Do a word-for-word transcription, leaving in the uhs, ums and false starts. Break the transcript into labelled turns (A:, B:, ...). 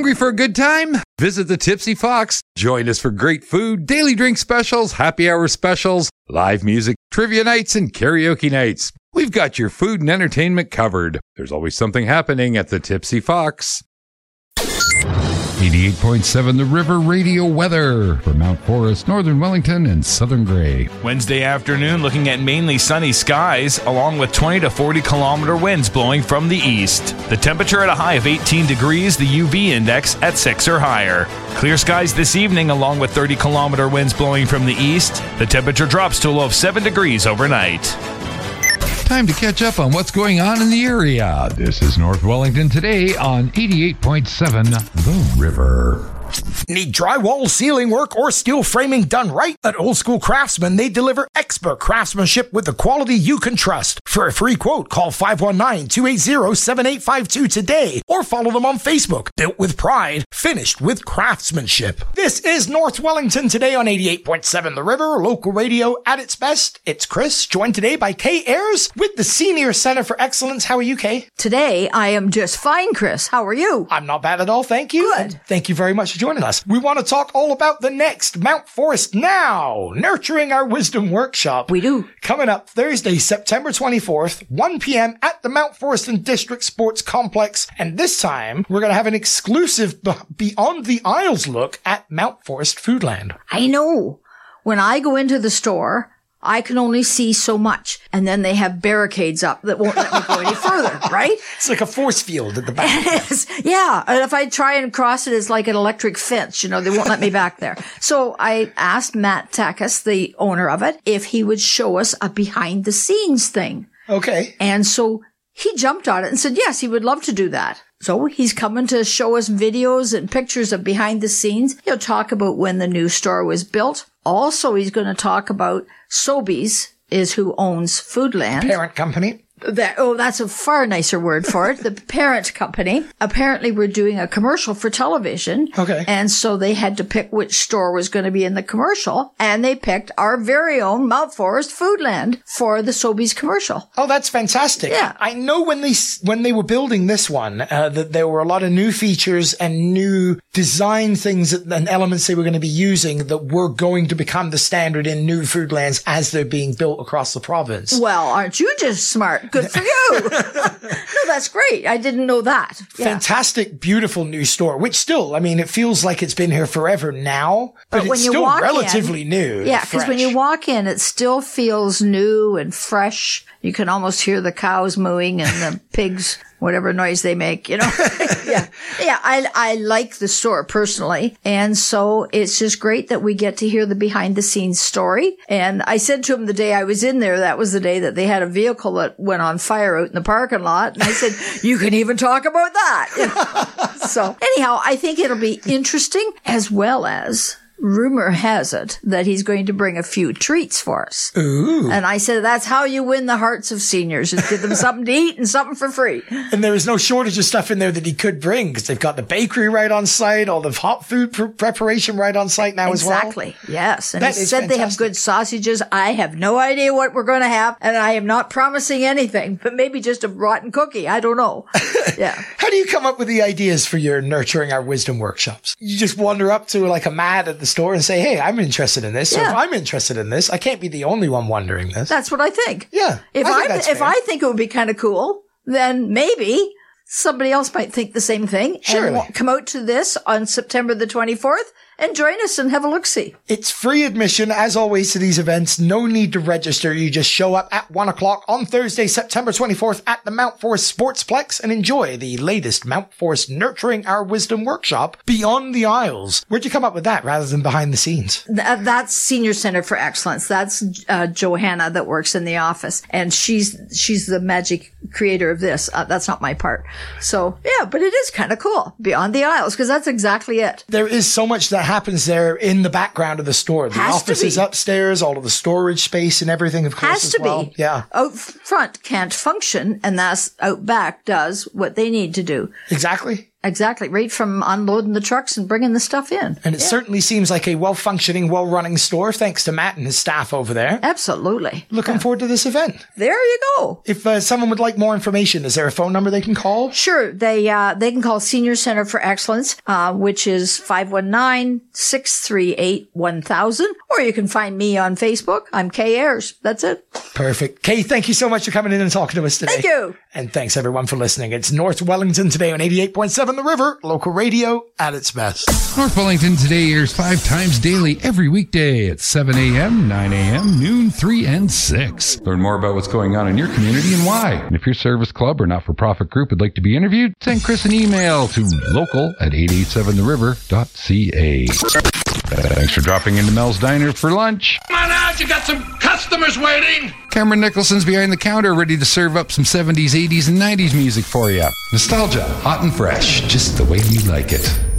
A: Hungry for a good time? Visit the Tipsy Fox. Join us for great food, daily drink specials, happy hour specials, live music, trivia nights, and karaoke nights. We've got your food and entertainment covered. There's always something happening at the Tipsy Fox. eighty-eight point seven The River Radio weather for Mount Forest, Northern Wellington, and Southern Grey.
B: Wednesday afternoon, looking at mainly sunny skies, along with twenty to forty kilometer winds blowing from the east. The temperature at a high of eighteen degrees, the U V index at six or higher. Clear skies this evening, along with thirty kilometer winds blowing from the east. The temperature drops to a low of seven degrees overnight.
A: Time to catch up on what's going on in the area. This is North Wellington today on eighty-eight point seven The River.
C: Need drywall, ceiling work, or steel framing done right? At Old School Craftsman, they deliver expert craftsmanship with the quality you can trust. For a free quote, call five one nine, two eight zero, seven eight five two today or follow them on Facebook. Built with pride, finished with craftsmanship. This is North Wellington today on eighty-eight point seven The River, local radio at its best. It's Chris, joined today by Kay Ayers with the Senior Center for Excellence. How are you, Kay?
D: Today, I am just fine, Chris. How are you?
C: I'm not bad at all, thank you.
D: Good.
C: Thank you very much for joining us. We want to talk all about the next Mount Forest Now, Nurturing Our Wisdom workshop.
D: We do.
C: Coming up Thursday, September twenty-fourth, one p.m. at the Mount Forest and District Sports Complex. And this time, we're going to have an exclusive Beyond the Aisles look at Mount Forest Foodland.
D: I know. When I go into the store, I can only see so much. And then they have barricades up that won't let me go any further, right?
C: It's like a force field at the back.
D: It is. Yeah. And if I try and cross it, it's like an electric fence. You know, they won't let me back there. So I asked Matt Takis, the owner of it, if he would show us a behind the scenes thing.
C: Okay.
D: And so he jumped on it and said, yes, he would love to do that. So he's coming to show us videos and pictures of behind the scenes. He'll talk about when the new store was built. Also, he's going to talk about Sobeys is who owns Foodland.
C: Parent company.
D: That, oh, that's a far nicer word for it. The parent company. Apparently, we're doing a commercial for television.
C: Okay.
D: And so they had to pick which store was going to be in the commercial. And they picked our very own Mount Forest Foodland for the Sobeys commercial.
C: Oh, that's fantastic.
D: Yeah.
C: I know when they, when they were building this one, uh, that there were a lot of new features and new design things that, and elements they were going to be using that were going to become the standard in new Foodlands as they're being built across the province.
D: Well, aren't you just smart? Good for you. No, that's great. I didn't know that. Yeah.
C: Fantastic, beautiful new store, which still, I mean, it feels like it's been here forever now, but,
D: But when
C: it's
D: you
C: still
D: walk
C: relatively
D: in,
C: new.
D: Yeah, because when you walk in, it still feels new and fresh. You can almost hear the cows mooing and the pigs, whatever noise they make, you know. yeah. Yeah, I I like the store personally. And so it's just great that we get to hear the behind the scenes story. And I said to him the day I was in there, that was the day that they had a vehicle that went on fire out in the parking lot. And I said, you can even talk about that. You know? So anyhow, I think it'll be interesting, as well as rumor has it that he's going to bring a few treats for us.
C: Ooh.
D: And I said, that's how you win the hearts of seniors, is give them something to eat and something for free.
C: And there is no shortage of stuff in there that he could bring, because they've got the bakery right on site, all the hot food pr- preparation right on site now as well.
D: Exactly. Yes. And
C: That
D: he
C: is
D: said
C: fantastic.
D: they have good sausages. I have no idea what we're going to have, and I am not promising anything, but maybe just a rotten cookie. I don't know. Yeah.
C: How do you come up with the ideas for your Nurturing Our Wisdom workshops? You just wander up to like a mat at the store and say, hey, I'm interested in this. So
D: Yeah.
C: if I'm interested in this, I can't be the only one wondering this.
D: That's what I think.
C: Yeah,
D: If
C: I think
D: I,
C: that's
D: if
C: fair.
D: I think it would be kind of cool, then maybe somebody else might think the same thing.
C: Surely.
D: And wa- come out to this on September the twenty-fourth and join us and have a look-see.
C: It's free admission, as always, to these events. No need to register. You just show up at one o'clock on Thursday, September twenty-fourth at the Mount Forest Sportsplex and enjoy the latest Mount Forest Nurturing Our Wisdom workshop, Beyond the Aisles. Where'd you come up with that rather than behind the scenes?
D: Th- that's Senior Center for Excellence. That's uh, Johanna that works in the office, and she's she's the magic creator of this. Uh, that's not my part. So yeah, but it is kind of cool. Beyond the Aisles, because that's exactly it.
C: There is so much that happens there in the background of the store. The
D: Has to
C: office is
D: be.
C: upstairs, all of the storage space and everything, of course,
D: Has
C: as
D: to
C: well.
D: be.
C: Yeah,
D: Out front can't function, and that's out back does what they need to do.
C: exactly.
D: exactly. Right from unloading the trucks and bringing the stuff in.
C: And it yeah. certainly seems like a well-functioning, well-running store, thanks to Matt and his staff over there.
D: Absolutely.
C: Looking yeah. forward to this event.
D: There you go.
C: If uh, someone would like more information, is there a phone number they can call?
D: Sure. They uh, they can call Senior Center for Excellence, uh, which is five one nine, six three eight, one thousand. Or you can find me on Facebook. I'm Kay Ayers. That's it.
C: Perfect. Kay, thank you so much for coming in and talking to us today.
D: Thank you.
C: And thanks everyone for listening. It's North Wellington today on eighty-eight point seven The River, local radio at its best.
A: North Wellington today airs five times daily every weekday at seven a.m., nine a.m., noon, three, and six. Learn more about what's going on in your community and why. And if your service club or not-for-profit group would like to be interviewed, send Chris an email to local at eight eight seven the river dot c a. Thanks for dropping into Mel's Diner for lunch.
E: Come on out, you got some customers waiting.
A: Cameron Nicholson's behind the counter, ready to serve up some seventies, eighties, and nineties music for you. Nostalgia, hot and fresh, just the way you like it.